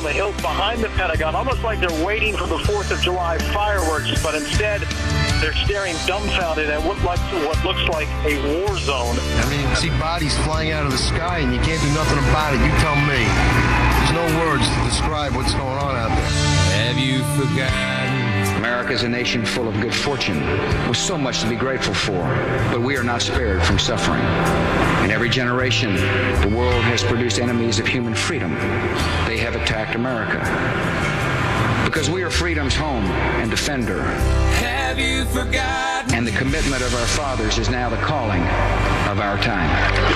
the hill behind the Pentagon, almost like they're waiting for the 4th of July fireworks, but instead they're staring dumbfounded at what looks like a war zone. I mean, you see bodies flying out of the sky, and you can't do nothing about it. You tell me. There's no words to describe what's going on out there. Have you forgotten? America is a nation full of good fortune, with so much to be grateful for, but we are not spared from suffering. In every generation, the world has produced enemies of human freedom. They have attacked America. Because we are freedom's home and defender. Have you forgotten? And the commitment of our fathers is now the calling of our time.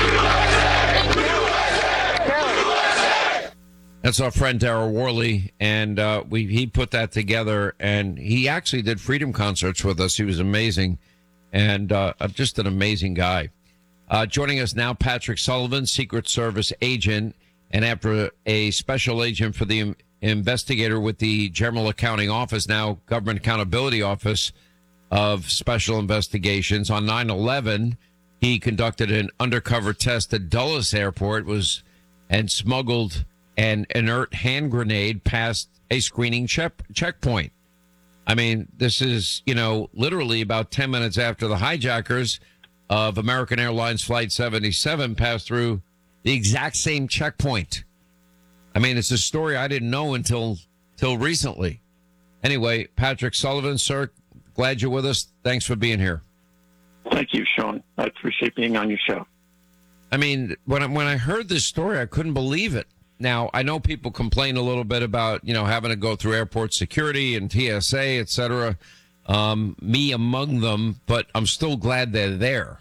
That's our friend Darryl Worley, and he put that together, and he actually did freedom concerts with us. He was amazing, and just an amazing guy. Joining us now, Patrick Sullivan, Secret Service agent, and after a special agent for the investigator with the General Accounting Office, now Government Accountability Office of Special Investigations. On 9/11, he conducted an undercover test at Dulles Airport and smuggled an inert hand grenade past a screening checkpoint. I mean, this is, literally about 10 minutes after the hijackers of American Airlines Flight 77 passed through the exact same checkpoint. I mean, it's a story I didn't know until recently. Anyway, Patrick Sullivan, sir, glad you're with us. Thanks for being here. Thank you, Sean. I appreciate being on your show. I mean, when I heard this story, I couldn't believe it. Now, I know people complain a little bit about, having to go through airport security and TSA, et cetera, me among them, but I'm still glad they're there.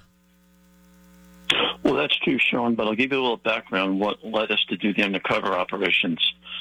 Well, that's true, Sean, but I'll give you a little background what led us to do the undercover operations.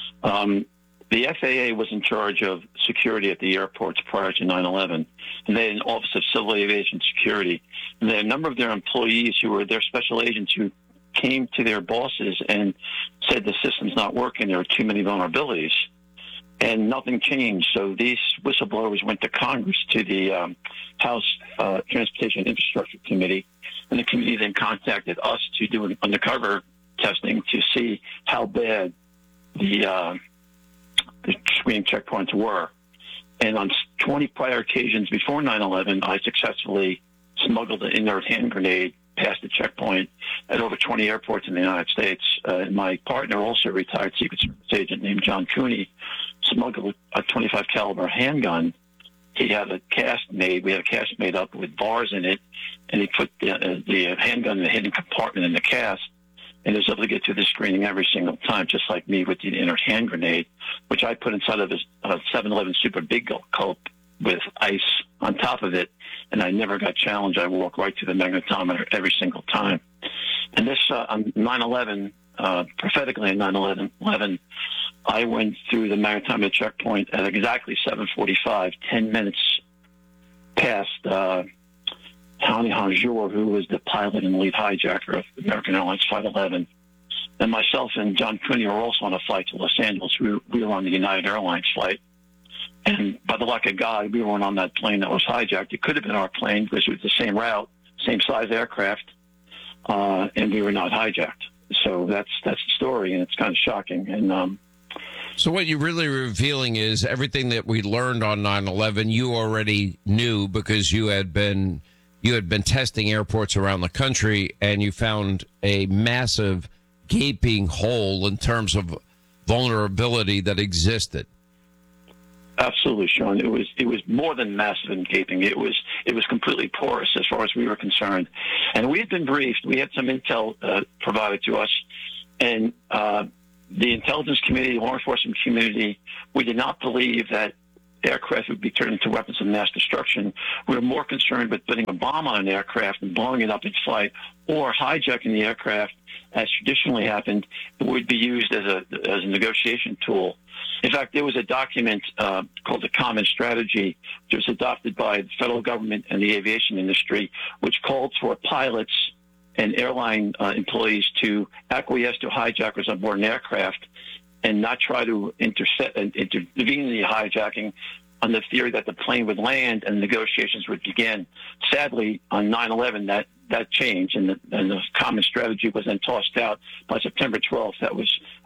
The FAA was in charge of security at the airports prior to 9/11, and they had an Office of Civil Aviation Security. And they had a number of their employees who were their special agents who came to their bosses and said the system's not working, there are too many vulnerabilities. And nothing changed. So these whistleblowers went to Congress, to the House Transportation and Infrastructure Committee, and the committee then contacted us to do an undercover testing to see how bad the screening checkpoints were. And on 20 prior occasions before 9/11, I successfully smuggled an inert hand grenade past the checkpoint at over 20 airports in the United States. My partner, also a retired Secret Service agent named John Cooney, smuggled a .25 caliber handgun. He had a cast made. We had a cast made up with bars in it, and he put the handgun in the hidden compartment in the cast, and was able to get through the screening every single time, just like me with the inert hand grenade, which I put inside of a 7-Eleven Super Big Gulp with ice on top of it, and I never got challenged. I walked right through the magnetometer every single time. And this, on 9/11, prophetically on 9/11, I went through the magnetometer checkpoint at exactly 7:45, 10 minutes past Tony Hanjour, who was the pilot and lead hijacker of American Airlines Flight 11. And myself and John Cooney were also on a flight to Los Angeles. We were on the United Airlines flight. And by the luck of God, we weren't on that plane that was hijacked. It could have been our plane because it was the same route, same size aircraft, and we were not hijacked. So that's the story, and it's kind of shocking. And so what you're really revealing is everything that we learned on 9/11, you already knew because you had been testing airports around the country, and you found a massive gaping hole in terms of vulnerability that existed. Absolutely, Sean. It was more than massive and gaping. It was completely porous as far as we were concerned. And we had been briefed. We had some intel provided to us, and the intelligence community, law enforcement community, we did not believe that aircraft would be turned into weapons of mass destruction. We were more concerned with putting a bomb on an aircraft and blowing it up in flight, or hijacking the aircraft, as traditionally happened. It would be used as a negotiation tool. In fact, there was a document called the Common Strategy, which was adopted by the federal government and the aviation industry, which called for pilots and airline employees to acquiesce to hijackers on board an aircraft and not try to intervene in the hijacking on the theory that the plane would land and negotiations would begin. Sadly, on 9/11, that changed, and the Common Strategy was then tossed out by September 12th. That was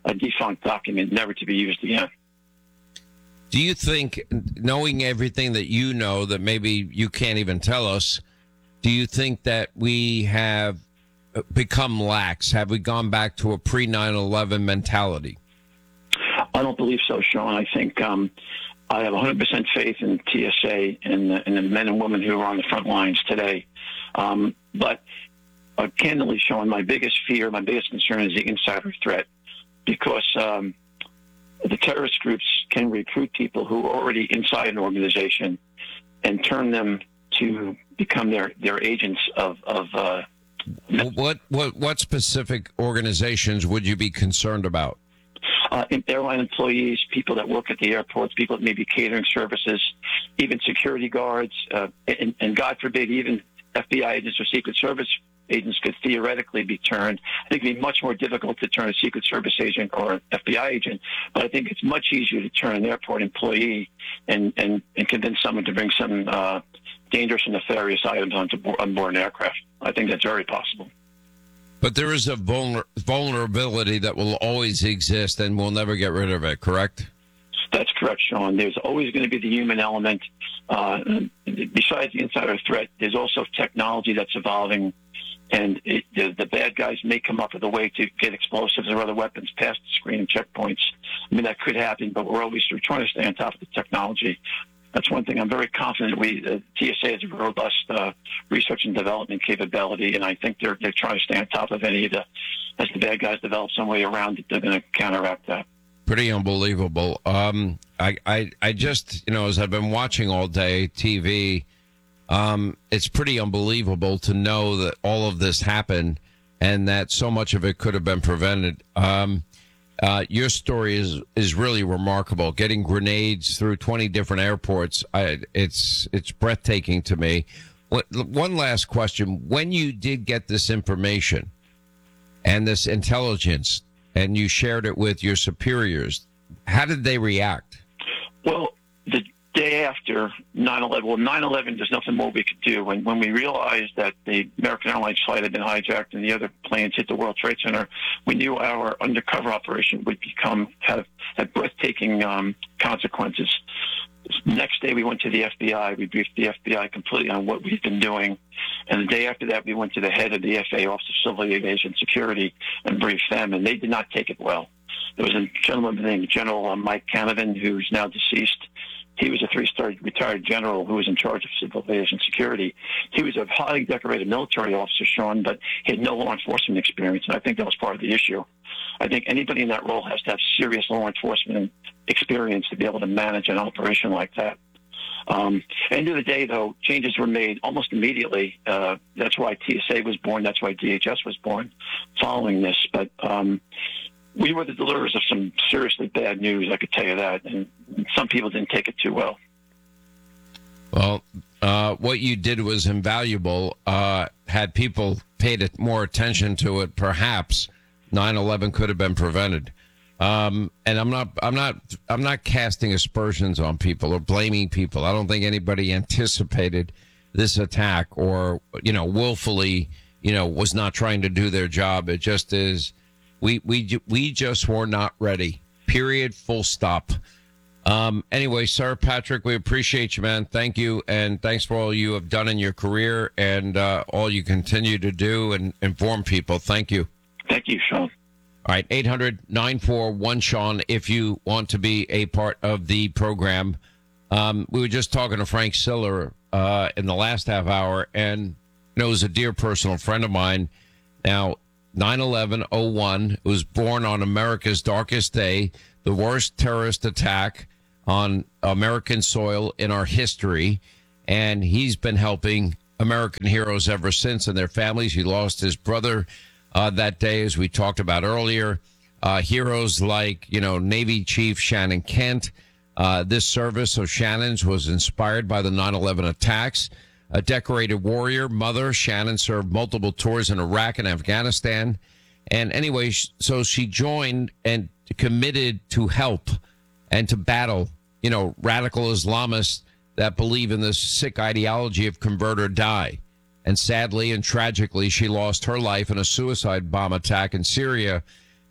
a defunct document, never to be used again. Do you think, knowing everything that you know that maybe you can't even tell us, do you think that we have become lax? Have we gone back to a pre-9/11 mentality? I don't believe so, Sean. I think I have 100% faith in TSA and the men and women who are on the front lines today. But candidly, Sean, my biggest fear, my biggest concern is the insider threat, because the terrorist groups can recruit people who are already inside an organization and turn them to become their agents of What specific organizations would you be concerned about? Airline employees, people that work at the airports, people that may be catering services, even security guards, and God forbid, even FBI agents or Secret Service agents could theoretically be turned. I think it'd be much more difficult to turn a Secret Service agent or an FBI agent, but I think it's much easier to turn an airport employee and convince someone to bring some dangerous and nefarious items on board an aircraft. I think that's very possible. But there is a vulnerability that will always exist, and we'll never get rid of it, correct? That's correct, Sean. There's always going to be the human element. Besides the insider threat, there's also technology that's evolving, and the bad guys may come up with a way to get explosives or other weapons past the screening checkpoints. I mean, that could happen, but we're trying to stay on top of the technology. That's one thing I'm very confident TSA has a robust research and development capability, and I think they're trying to stay on top of any of as the bad guys develop some way around it, they're going to counteract that. Pretty unbelievable. I just, as I've been watching all day TV, it's pretty unbelievable to know that all of this happened and that so much of it could have been prevented. Your story is really remarkable. Getting grenades through 20 different airports, it's breathtaking to me. One last question. When you did get this information and this intelligence and you shared it with your superiors, how did they react? Well, the day after 9/11, 9/11, there's nothing more we could do. When we realized that the American Airlines flight had been hijacked and the other planes hit the World Trade Center, we knew our undercover operation would have breathtaking consequences. Next day, we went to the FBI. We briefed the FBI completely on what we've been doing. And the day after that, we went to the head of the FAA, Office of Civil Aviation Security, and briefed them, and they did not take it well. There was a gentleman named General Mike Canavan, who's now deceased. He was a 3-star retired general who was in charge of civil aviation security. He was a highly decorated military officer, Sean, but he had no law enforcement experience, and I think that was part of the issue. I think anybody in that role has to have serious law enforcement experience to be able to manage an operation like that. End of the day, though, changes were made almost immediately. That's why TSA was born. That's why DHS was born following this. But we were the deliverers of some seriously bad news, I could tell you that, and some people didn't take it too well. Well, what you did was invaluable. Had people paid more attention to it, perhaps 9/11 could have been prevented. And I'm not casting aspersions on people or blaming people. I don't think anybody anticipated this attack or, willfully, was not trying to do their job. It just is. We just were not ready. Period. Full stop. Anyway, Sir Patrick, we appreciate you, man. Thank you, and thanks for all you have done in your career and all you continue to do and inform people. Thank you. Thank you, Sean. All right, 800-941-SEAN if you want to be a part of the program. We were just talking to Frank Siller in the last half hour, and he was a dear personal friend of mine. Now, 9/11/01 was born on America's darkest day, the worst terrorist attack on American soil in our history, and he's been helping American heroes ever since and their families. He lost his brother that day, as we talked about earlier. Heroes like, Navy Chief Shannon Kent. This service of Shannon's was inspired by the 9/11 attacks. A decorated warrior mother, Shannon served multiple tours in Iraq and Afghanistan. And anyway, so she joined and committed to help and to battle, radical Islamists that believe in this sick ideology of convert or die. And sadly and tragically, she lost her life in a suicide bomb attack in Syria.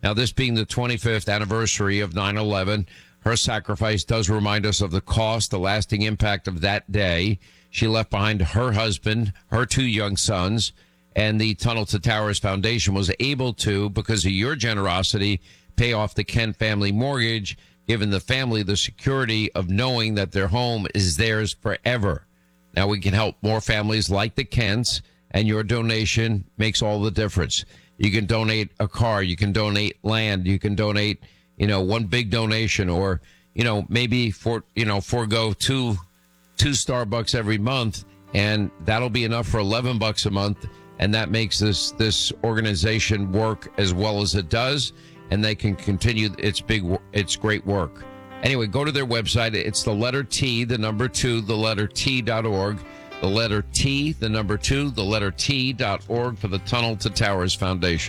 Now, this being the 25th anniversary of 9/11, her sacrifice does remind us of the cost, the lasting impact of that day. She left behind her husband, her 2 young sons, and the Tunnel to Towers Foundation was able to, because of your generosity, pay off the Kent family mortgage, giving the family the security of knowing that their home is theirs forever. Now we can help more families like the Kents, and your donation makes all the difference. You can donate a car, you can donate land, you can donate, one big donation, or, maybe forego two Starbucks every month, and that'll be enough for $11 a month. And that makes this organization work as well as it does, and they can continue its great work. Anyway, go to their website. It's the letter T, the number 2, the letter T.org. The letter T, the number 2, the letter T.org for the Tunnel to Towers Foundation.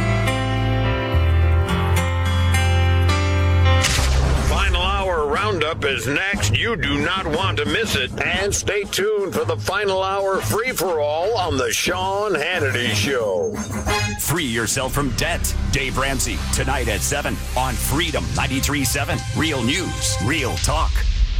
Final Hour Roundup is next. You do not want to miss it. And stay tuned for the Final Hour free-for-all on the Sean Hannity Show. Free yourself from debt. Dave Ramsey, tonight at 7 on Freedom 93.7. Real news, real talk.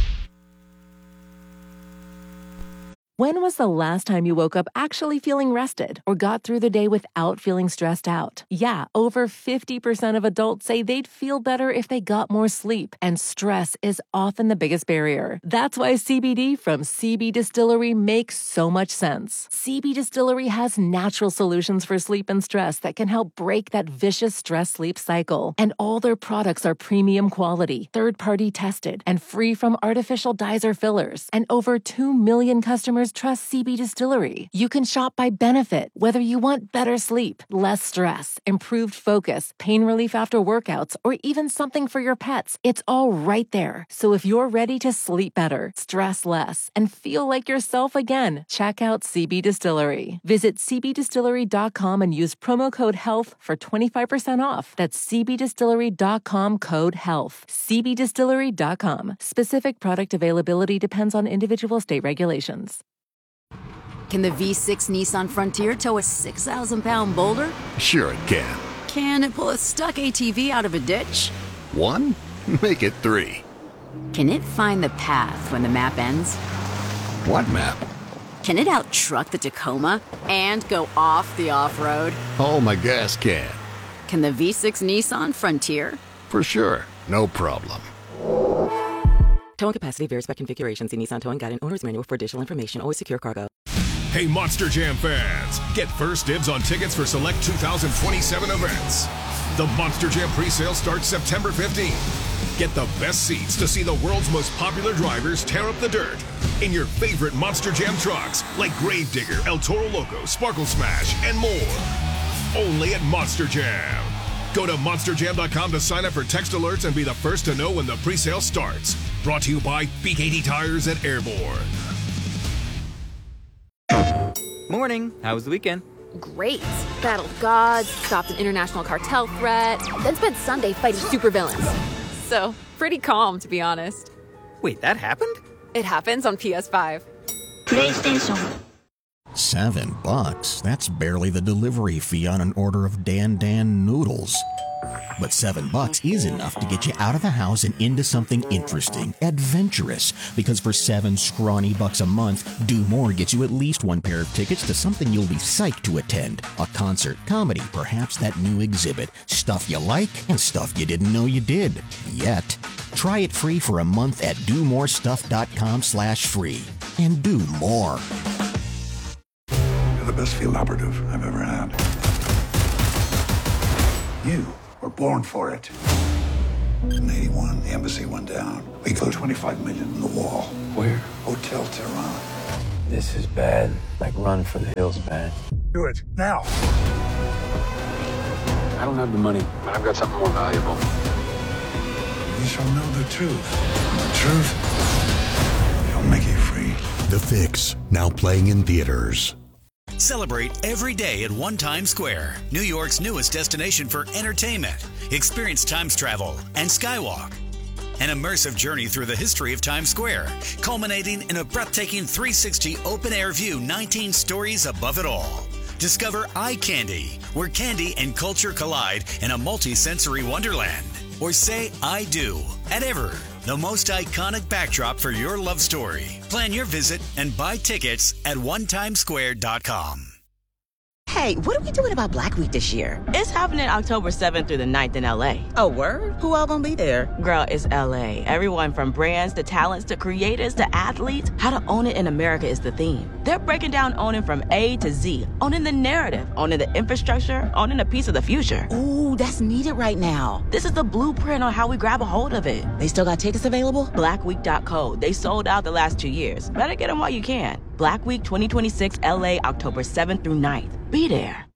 When was the last time you woke up actually feeling rested or got through the day without feeling stressed out? Yeah, over 50% of adults say they'd feel better if they got more sleep, and stress is often the biggest barrier. That's why CBD from CB Distillery makes so much sense. CB Distillery has natural solutions for sleep and stress that can help break that vicious stress-sleep cycle. And all their products are premium quality, third-party tested, and free from artificial dyes or fillers. And over 2 million customers trust CB Distillery. You can shop by benefit, whether you want better sleep, less stress, improved focus, pain relief after workouts, or even something for your pets. It's all right there. So if you're ready to sleep better, stress less, and feel like yourself again, check out CB Distillery. Visit cbdistillery.com and use promo code HEALTH for 25% off. That's cbdistillery.com, code HEALTH. cbdistillery.com. Specific product availability depends on individual state regulations. Can the V6 Nissan Frontier tow a 6,000-pound boulder? Sure it can. Can it pull a stuck ATV out of a ditch? 1? Make it 3. Can it find the path when the map ends? What map? Can it out-truck the Tacoma and go off the off-road? Oh, my gas can. Can the V6 Nissan Frontier? For sure. No problem. Towing capacity varies by configuration. See Nissan Towing Guide and Owner's Manual for additional information. Always secure cargo. Hey, Monster Jam fans, get first dibs on tickets for select 2027 events. The Monster Jam pre-sale starts September 15th. Get the best seats to see the world's most popular drivers tear up the dirt in your favorite Monster Jam trucks like Gravedigger, El Toro Loco, Sparkle Smash, and more. Only at Monster Jam. Go to monsterjam.com to sign up for text alerts and be the first to know when the pre-sale starts. Brought to you by BKT Tires and Airborne. Morning. How was the weekend? Great. Battled gods, stopped an international cartel threat, then spent Sunday fighting supervillains. So, pretty calm, to be honest. Wait, that happened? It happens on PS5. PlayStation. $7? That's barely the delivery fee on an order of Dan noodles. But $7 is enough to get you out of the house and into something interesting, adventurous. Because for $7 scrawny bucks a month, Do More gets you at least one pair of tickets to something you'll be psyched to attend. A concert, comedy, perhaps that new exhibit. Stuff you like and stuff you didn't know you did. Yet. Try it free for a month at domorestuff.com/free. And do more. You're the best field operative I've ever had. You were born for it. In 81, the embassy went down. We threw $25 million in the wall. Where? Hotel Tehran. This is bad. Like Run for the Hills bad. Do it, now. I don't have the money, but I've got something more valuable. You shall know the truth. The truth shall make you free. The Fix, now playing in theaters. Celebrate every day at One Times Square, New York's newest destination for entertainment. Experience Times Travel and Skywalk, an immersive journey through the history of Times Square, culminating in a breathtaking 360 open-air view 19 stories above it all. Discover Eye Candy, where candy and culture collide in a multi-sensory wonderland. Or say I do at Ever, the most iconic backdrop for your love story. Plan your visit and buy tickets at onetimesquare.com. Hey, what are we doing about Black Week this year? It's happening October 7th through the 9th in LA. Oh, word? Who all gonna be there? Girl, it's LA. Everyone from brands to talents to creators to athletes. How to own it in America is the theme. They're breaking down owning from A to Z, owning the narrative, owning the infrastructure, owning a piece of the future. Ooh, that's needed right now. This is the blueprint on how we grab a hold of it. They still got tickets available? Blackweek.co. They sold out the last 2 years. Better get them while you can. Black Week 2026 LA, October 7th through 9th. Be there.